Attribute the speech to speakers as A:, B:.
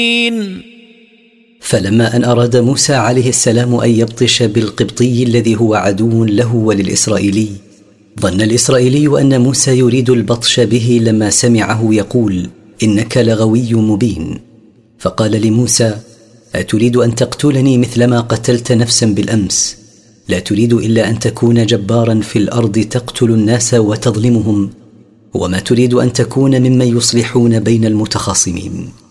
A: فلما أن أراد موسى عليه السلام أن يبطش بالقبطي الذي هو عدو له وللإسرائيلي، ظن الإسرائيلي أن موسى يريد البطش به لما سمعه يقول: إنك لغوي مبين. فقال لموسى: أتريد أن تقتلني مثلما قتلت نفسا بالأمس؟ لا تريد إلا أن تكون جبارا في الأرض تقتل الناس وتظلمهم، وما تريد أن تكون ممن يصلحون بين المتخاصمين.